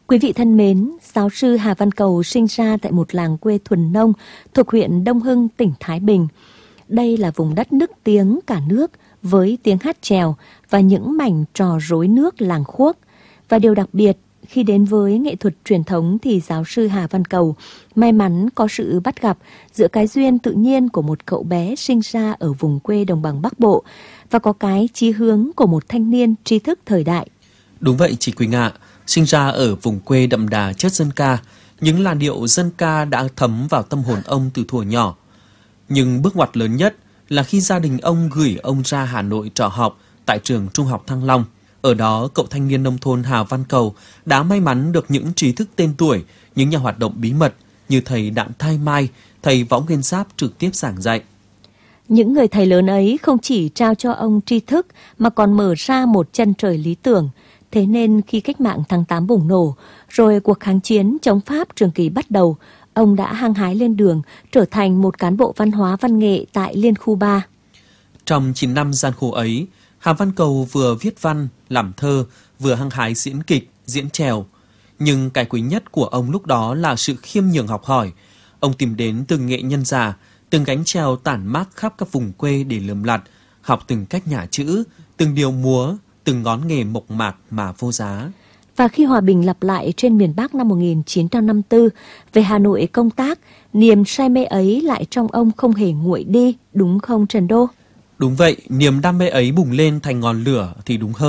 Quý vị thân mến, giáo sư Hà Văn Cầu sinh ra tại một làng quê thuần nông thuộc huyện Đông Hưng, tỉnh Thái Bình. Đây là vùng đất nức tiếng cả nước với tiếng hát chèo và những mảnh trò rối nước làng Khuốc. Và điều đặc biệt, khi đến với nghệ thuật truyền thống thì giáo sư Hà Văn Cầu may mắn có sự bắt gặp giữa cái duyên tự nhiên của một cậu bé sinh ra ở vùng quê đồng bằng Bắc Bộ và có cái chí hướng của một thanh niên tri thức thời đại. Đúng vậy chị Quỳnh ạ, sinh ra ở vùng quê đậm đà chất dân ca, những làn điệu dân ca đã thấm vào tâm hồn ông từ thuở nhỏ. Nhưng bước ngoặt lớn nhất là khi gia đình ông gửi ông ra Hà Nội trọ học tại trường Trung học Thăng Long. Ở đó, cậu thanh niên nông thôn Hà Văn Cầu đã may mắn được những trí thức tên tuổi, những nhà hoạt động bí mật như thầy Đặng Thái Mai, thầy Võ Nguyên Giáp trực tiếp giảng dạy. Những người thầy lớn ấy không chỉ trao cho ông tri thức mà còn mở ra một chân trời lý tưởng. Thế nên khi cách mạng tháng 8 bùng nổ, rồi cuộc kháng chiến chống Pháp trường kỳ bắt đầu, ông đã hăng hái lên đường, trở thành một cán bộ văn hóa văn nghệ tại Liên khu 3. Trong 9 năm gian khổ ấy, Hà Văn Cầu vừa viết văn, làm thơ, vừa hăng hái diễn kịch, diễn chèo. Nhưng cái quý nhất của ông lúc đó là sự khiêm nhường học hỏi. Ông tìm đến từng nghệ nhân già, từng gánh chèo tản mát khắp các vùng quê để lườm lặt, học từng cách nhả chữ, từng điệu múa, từng ngón nghề mộc mạc mà vô giá. Và khi hòa bình lặp lại trên miền Bắc năm 1954, về Hà Nội công tác, niềm say mê ấy lại trong ông không hề nguội đi, đúng không Trần Đô? Đúng vậy, niềm đam mê ấy bùng lên thành ngọn lửa thì đúng hơn.